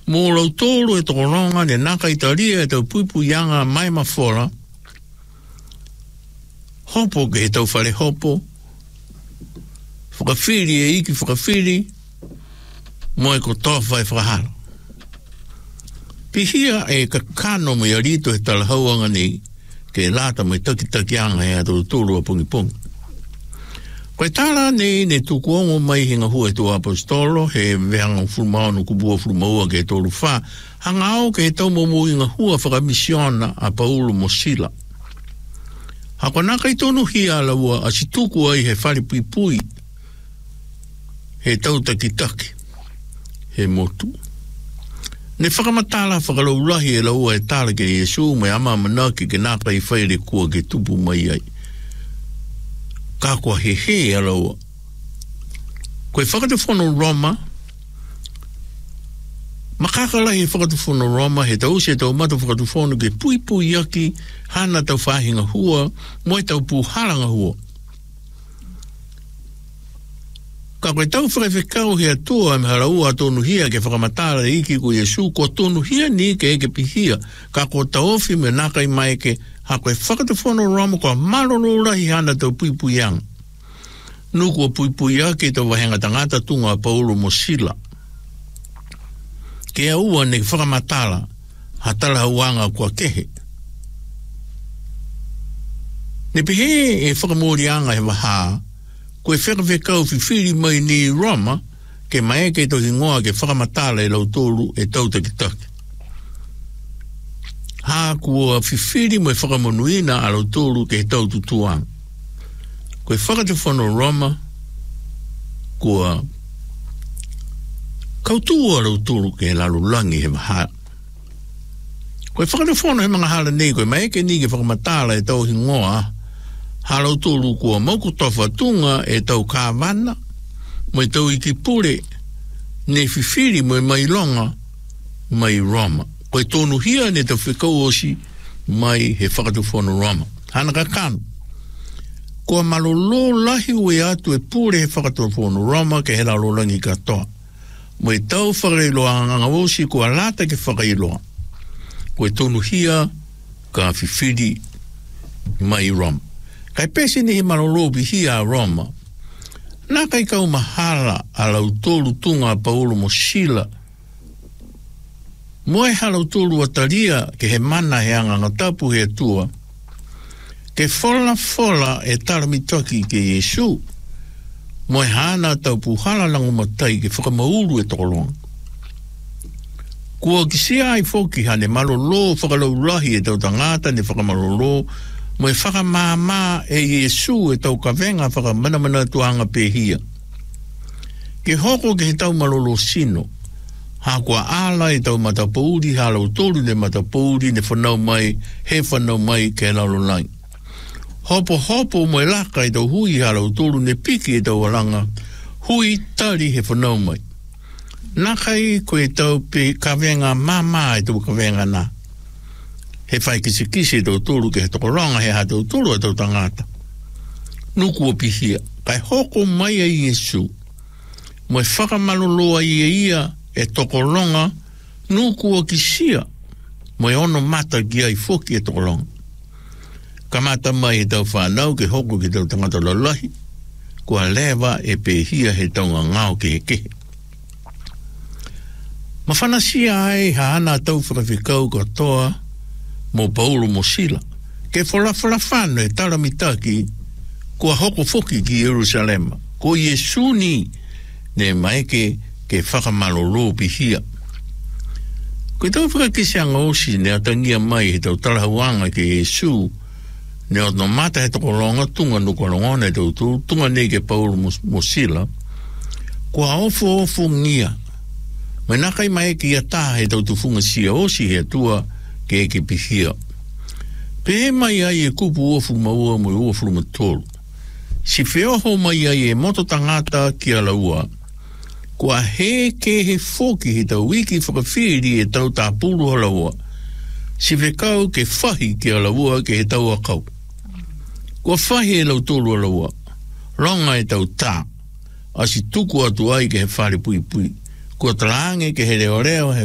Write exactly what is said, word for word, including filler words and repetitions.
Mō lau tōru e toko ronga ne naka i taria e tau puipu yanga mai mawhora. Hopo ke he tau whare hopo. Whakawhiri e iki whakawhiri. Mo e ko tofa e whakahara. Pihia e ka kano mai a rito he tala hauanga ni ke lata mai taki taki anga he ato tōru a pungi pungi. Koe tala ne ne tuku ongo mai hinga hua e tō apostolo he vehanga furumao no kubua furumaua ke tōru wha hanga au ke he tau momo hinga hua whakamisiona a Paulo Mosila. Hako naka i tonu hia alaua a si tuku ai he whare pui pui he tau taki taki he motu. Ne whakamatala whakalaurahi e laua e tala ke Yesu mai ama manaki ke naka i whaere kua ke tupu mai ai. Ka kua he he e laua. Koe whakatawhono Roma, makakala he whakatawhono Roma he tau se tau mata whakatawhono ke pui pui aki hana tau whahinga hua, moi tau puharanga hua. Ka koe tau whakawhekau he atua me haraua tonu hia ke whakamatara e iki ko Yesu, ko tonu hia ni ke eke pihia, ka ko taofi me naka i mai ke ha koe whakatawhono Roma ko maroro rahi hana tau pui pui yang. Nuku o pui pui ake tau wahenga tangata tunga a Paulo Mosila. Ke a ua ne whakamatala hatala hauanga kua kehe. Ne pihe e whakamorianga he wahaa, koe whakawhekau whiwhiri mai ni Roma, ke mai ke tohi ngoa ke whakamatala e lau tōru e tau taki taki. Ha kua whiwhiri mai whakamonuina a lau tōru ke tau tutuang. Koe whakatawhono Roma, kua kautua a lau tōru ke lalulangi he maha. Koe whakatawhono he mga hala nei, koe mai ke ni ke whakamatala e tau hingoa, halau tōru kua mauku tofa tunga e tau kāwana, mai tau iki pure, ne whiwhiri mai mai longa, mai Roma. Koe tōnu hia ne tau whikau osi, mai he whakatawhono Roma. Hana ka kanu. Kua malolo lahi ue atu e pure he whakatawhono Roma ke he lalolangi katoa. Mai tau whakailoa nganga osi kua lata ke whakailoa. Koe tōnu hia ka whiwhiri mai Roma. Kai pese ni he marolobi hi a Roma. Nā kai kau mahala a lau tōru tunga a Paulo Mosila. Moe halau tōru a taria ke he mana he anga ngatapu he atua. Ke fola fola e taramitoki ke Yesu. Moe hana tau puhala langu matai ke whakamauru e tokolonga. Kua kisia ai foki hane malolo whakalaurahi e tau tangata ne whakamalolo mo e whakamāmā e Yesu e tau kawenga whakamanamana tuanga pēhia. Ke hoko ke he tau malolo sino, ha kua ala e tau matapauri, ha lau tōru ne matapauri ne whanau mai, he whanau mai ke lalo lai. Hopo hopo mo e laka e tau hui ha lau tōru ne piki e tau alanga, hui tari he whanau mai. Nakai ko e tau pe kawenga māmā e tau kawenga nā. He whai kisi kisi e tau tōru ke he tokoranga he ha tau tōru e tau tangata. Nuku o pihia, kai hoko mai a Yesu, mo e whakamaloloa ia ia e tokoranga, nuku o kisia, mo e ono mata ki ai foki e tokoranga. Kamata mai e tau whanau ke hoko ke tau tangata lalahi, kua lewa e pehia he taunga ngao ke he kehe. Mawhanasia ai ha ana tau whakawhikau katoa, mo Paulo Mosila, ke whala whala whano e taramitaki kua hoko foki ki Jerusalema, ko Yesu ni ne maeke ke whakamalolo pihia. Koe tau whakakisianga osi ne atangia mai he tau talahauanga ke Yesu, ne o no mata he tokolonga tunga nukolongona e tau tunga ne ke Paulo Mosila, kua ofo ofo ngia, mai nakai maeke ia taha he tau tufunga sia osi he tua ke eke pihia. Pe mai ai e kupu ofu maua mo e ofu matolu. Si whioho mai ai e moto tangata ki ala ua, kua he ke he foki he tau wiki whakawhiri e tau tā puru ala ua. Si whekau ke whahi ki ala ua ke he tau akau. Kua whahi e lau tolu ala ua, ronga e tau tā, a si tuku atu ai ke he whare pui pui. Kua talange ke he reo reo he